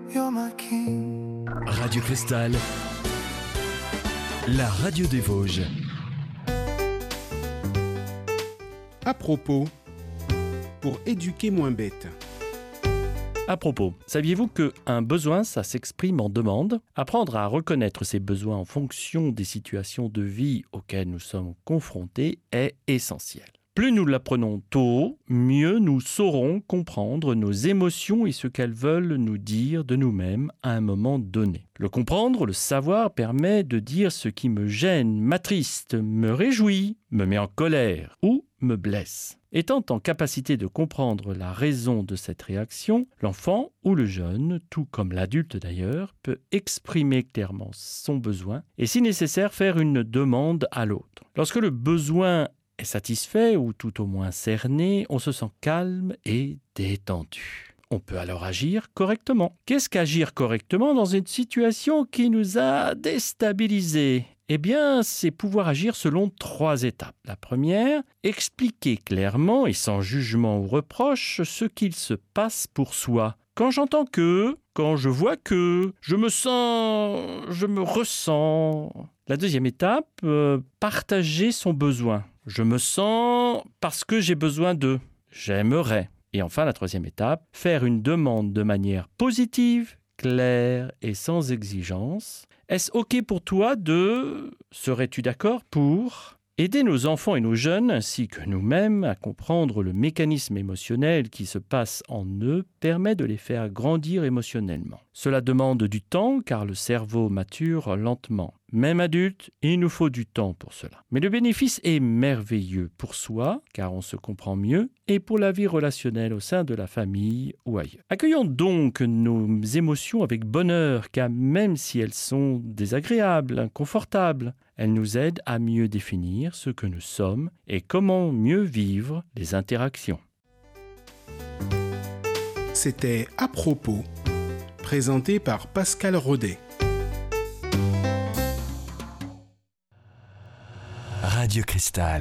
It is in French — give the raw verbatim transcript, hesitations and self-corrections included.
you're my king. Radio Cristal, la radio des Vosges. À propos, pour éduquer moins bête. À propos, saviez-vous qu'un besoin, ça s'exprime en demande ? Apprendre à reconnaître ses besoins en fonction des situations de vie auxquelles nous sommes confrontés est essentiel. Plus nous l'apprenons tôt, mieux nous saurons comprendre nos émotions et ce qu'elles veulent nous dire de nous-mêmes à un moment donné. Le comprendre, le savoir permet de dire ce qui me gêne, m'attriste, me réjouit, me met en colère ou me blesse. Étant en capacité de comprendre la raison de cette réaction, l'enfant ou le jeune, tout comme l'adulte d'ailleurs, peut exprimer clairement son besoin et si nécessaire faire une demande à l'autre. Lorsque le besoin est satisfait ou tout au moins cerné, on se sent calme et détendu. On peut alors agir correctement. Qu'est-ce qu'agir correctement dans une situation qui nous a déstabilisés ? Eh bien, c'est pouvoir agir selon trois étapes. La première, expliquer clairement et sans jugement ou reproche ce qu'il se passe pour soi. Quand j'entends que, quand je vois que, je me sens, je me ressens. La deuxième étape, euh, partager son besoin. Je me sens parce que j'ai besoin de, j'aimerais. Et enfin, la troisième étape, faire une demande de manière positive, claire et sans exigence. Est-ce OK pour toi de... Serais-tu d'accord pour... Aider nos enfants et nos jeunes, ainsi que nous-mêmes, à comprendre le mécanisme émotionnel qui se passe en eux permet de les faire grandir émotionnellement. Cela demande du temps car le cerveau mature lentement. Même adulte, il nous faut du temps pour cela. Mais le bénéfice est merveilleux pour soi car on se comprend mieux et pour la vie relationnelle au sein de la famille ou ailleurs. Accueillons donc nos émotions avec bonheur car même si elles sont désagréables, inconfortables, elles nous aident à mieux définir ce que nous sommes et comment mieux vivre les interactions. C'était À propos, présenté par Pascal Rodet. Radio Cristal.